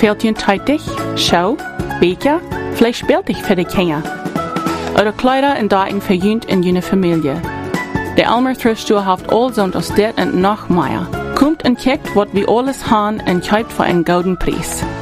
Fehlt je teitig, Show, Beker, vielleicht spielt dich für die Kinder. Oder Kleider und Daten für jünd in jene Familie. Der Elmer Thriftstore haft all so aus det und noch mehr. Kommt und kijkt, wat wir alles haben und kauft für einen gouden Preis.